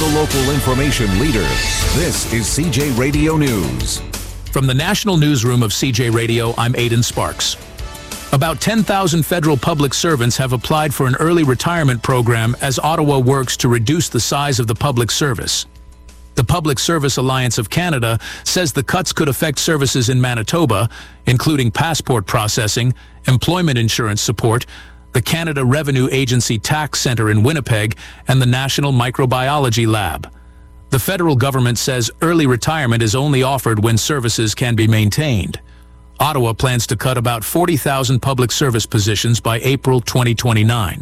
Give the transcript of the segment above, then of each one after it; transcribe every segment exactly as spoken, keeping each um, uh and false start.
hyper-local information leader. This is C J Radio News. From the National Newsroom of C J Radio, I'm Aidan Sparks. About ten thousand federal public servants have applied for an early retirement program as Ottawa works to reduce the size of the public service. The Public Service Alliance of Canada says the cuts could affect services in Manitoba, including passport processing, employment insurance support, the Canada Revenue Agency Tax Centre in Winnipeg, and the National Microbiology Lab. The federal government says early retirement is only offered when services can be maintained. Ottawa plans to cut about forty thousand public service positions by April twenty twenty-nine.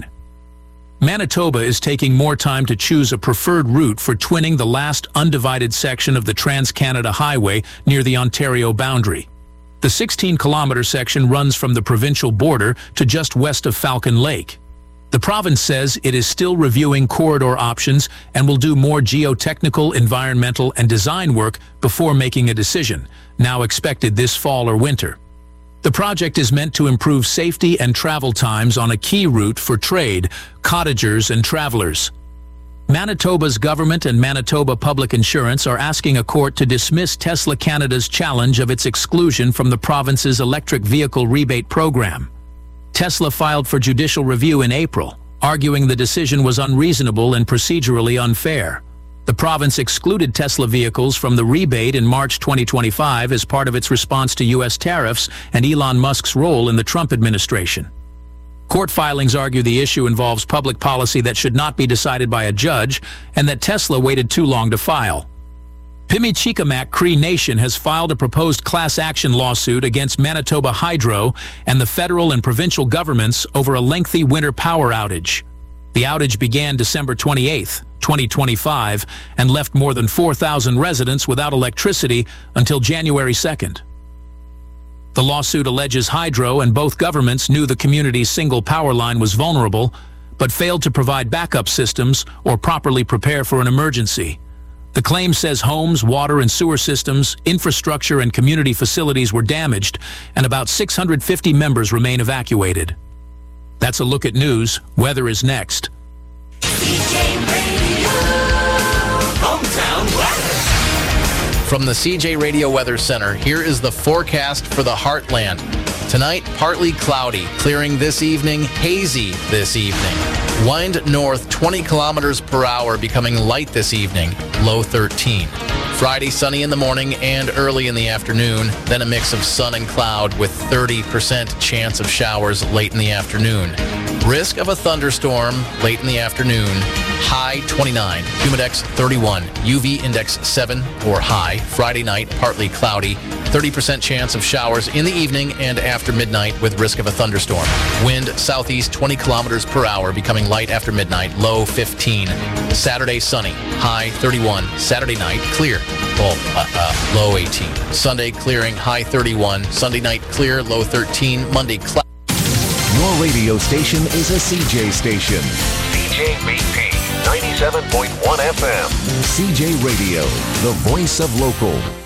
Manitoba is taking more time to choose a preferred route for twinning the last undivided section of the Trans-Canada Highway near the Ontario boundary. The sixteen kilometer section runs from the provincial border to just west of Falcon Lake. The province says it is still reviewing corridor options and will do more geotechnical, environmental, and design work before making a decision, now expected this fall or winter. The project is meant to improve safety and travel times on a key route for trade, cottagers, and travelers. Manitoba's government and Manitoba Public Insurance are asking a court to dismiss Tesla Canada's challenge of its exclusion from the province's electric vehicle rebate program. Tesla filed for judicial review in April, arguing the decision was unreasonable and procedurally unfair. The province excluded Tesla vehicles from the rebate in March twenty twenty-five as part of its response to U S tariffs and Elon Musk's role in the Trump administration. Court filings argue the issue involves public policy that should not be decided by a judge and that Tesla waited too long to file. Pimichikamak Cree Nation has filed a proposed class action lawsuit against Manitoba Hydro and the federal and provincial governments over a lengthy winter power outage. The outage began December twenty-eighth, twenty twenty-five, and left more than four thousand residents without electricity until January second. The lawsuit alleges Hydro and both governments knew the community's single power line was vulnerable, but failed to provide backup systems or properly prepare for an emergency. The claim says homes, water and sewer systems, infrastructure and community facilities were damaged, and about six hundred fifty members remain evacuated. That's a look at news. Weather is next. C J Radio, hometown weather. From the C J Radio Weather Center, here is the forecast for the Heartland. Tonight, partly cloudy, clearing this evening, hazy this evening. Wind north twenty kilometers per hour, becoming light this evening, low thirteen. Friday, sunny in the morning and early in the afternoon, then a mix of sun and cloud with thirty percent chance of showers late in the afternoon. Risk of a thunderstorm late in the afternoon, high twenty-nine, humidex thirty-one, U V index seven or high. Friday night, partly cloudy, thirty percent chance of showers in the evening and after midnight with risk of a thunderstorm. Wind southeast twenty kilometers per hour, becoming light after midnight, low fifteen. Saturday, sunny, high thirty-one. Saturday night, clear. Well, uh, uh, low eighteen. Sunday, clearing, high thirty-one. Sunday night, clear, low thirteen. Monday, cloudy. Your radio station is a C J station. C J B P ninety-seven point one F M. C J Radio, the voice of local.